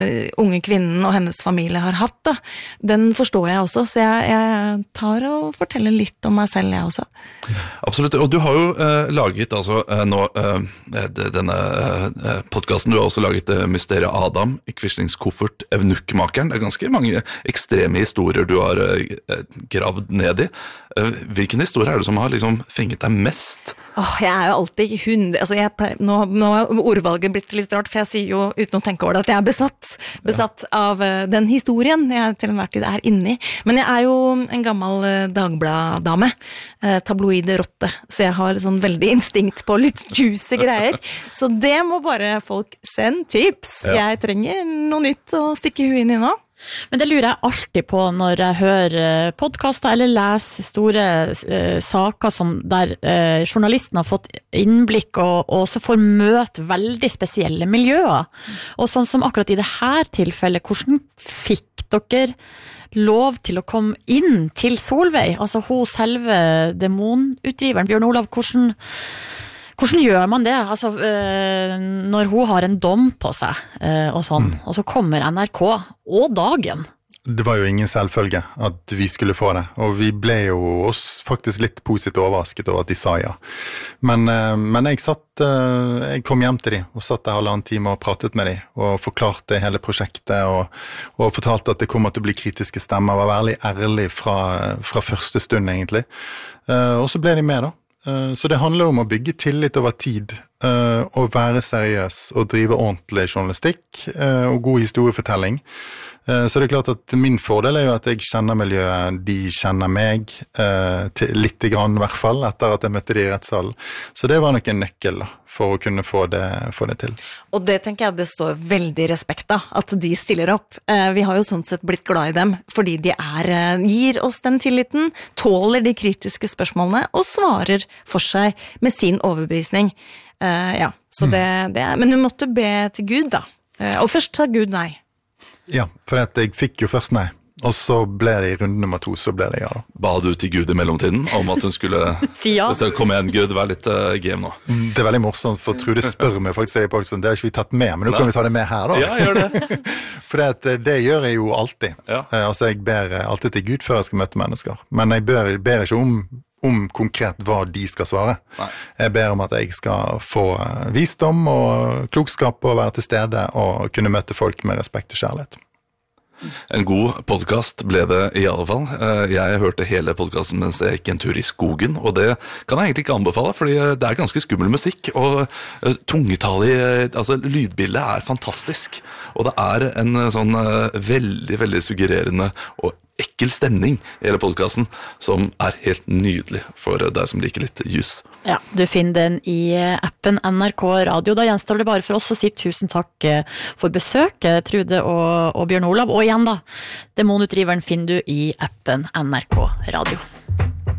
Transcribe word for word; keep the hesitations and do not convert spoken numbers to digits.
unge kvinnen og hennes familie har hatt da, den forstår jeg også, så jeg, jeg tar og forteller litt om meg selv jeg også. Absolutt, og du har jo eh, laget altså eh, nå eh, denne eh, podcasten, du har også laget eh, Mysteriet Adam, Quislings koffert, Evnukkmakeren. Det er ganske mange ekstreme historier du har eh, gravd ned i. Eh, hvilken historie er det som har liksom fenget deg mest? Åh, jeg er jo alltid hund, altså jeg pleier, nå, nå har ordvalget blitt litt rart, for jeg sier jo uten å tenke over det at jeg er besatt, besatt ja. av uh, den historien jeg til enhver tid er inne i. Men jeg er jo en gammel uh, Dagbladdame, uh, tabloide rotte, så jeg har sånn veldig instinkt på litt juicy greier. Så det må bare folk sende tips. Ja. Jeg trenger noe nytt å stikke huet inn i nå. Men det lurer jeg alltid på når jeg hører podcaster eller leser store eh, saker som der eh, journalisten har fått innblikk og, og så får møte veldig spesielle miljøer. Og sånn som akkurat i det her tilfellet, hvordan fikk dere lov til å komme inn til Solveig? Altså hun selve demonutgiveren, Bjørn Olav, hvordan... Hvordan gjør man det? Altså, øh, når hun har en dom på seg, øh, og sånn, mm. og så kommer N R K og Dagen. Det var jo ingen selvfølge at vi skulle få det, og vi ble jo også faktisk litt positivt overrasket over at de sa ja. Men, øh, men jeg satt, øh, jeg kom hjem til de, og satt der halvannen time og pratet med de, og forklarte hele prosjektet, og, og fortalte at det kommer til å bli kritiske stemmer, var veldig ærlig fra, fra første stund egentlig. Uh, og så ble de med da. Så det handler om å bygge tillit over tid, og være seriøs, og drive ordentlig journalistikk, og god historiefortelling. Så det er klart at min fordel er jo at jeg kjenner miljøet, de kjenner meg, litt grann i hvert fall, etter at jeg møtte de i rettssalen. Så det var nok en nøkkel da, for å kunne få det, få det til. Og det tenker jeg det står veldig respekt da, at de stiller opp. Vi har jo sånn sett blitt glad i dem, fordi de er, gir oss den tilliten, tåler de kritiske spørsmålene, og svarer for seg med sin overbevisning. Ja, så det, det er, men du måtte be til Gud da, og først sa Gud nei. Ja, for jeg fikk jo først nei, og så ble det i runde nummer to, så ble det ja da. Ba du til Gud i mellomtiden om at hun skulle si ja? Kom igjen Gud, vær litt uh, game nå. Det er veldig morsomt, for Trude spør meg faktisk, jeg på, det har ikke vi tatt med, men nå kan vi ta det med her da. Ja, gjør det. For det, det gjør jeg jo alltid. Ja. Altså jeg ber alltid til Gud før jeg skal møte mennesker, men jeg ber, ber ikke om om konkret hva de skal svare. Nei. Jeg ber om at jeg skal få visdom og klokskap og være til stede og kunne møte folk med respekt og kjærlighet. En god podcast ble det i alle fall. Jeg hørte hele podcasten mens jeg gikk en tur i skogen, og det kan jeg egentlig ikke anbefale, fordi det er ganske skummel musikk, og tungetall i, altså lydbildet er fantastisk, og det er en sånn veldig, veldig suggererende og ekkel stemning i hele podcasten, som er helt nydelig for deg som liker litt jus. Ja, du finner den i appen N R K Radio. Da gjenstår det bare for oss å si tusen takk for besøket, Trude og, og Bjørn Olav. Og igjen da, demonutdriveren finner du i appen N R K Radio.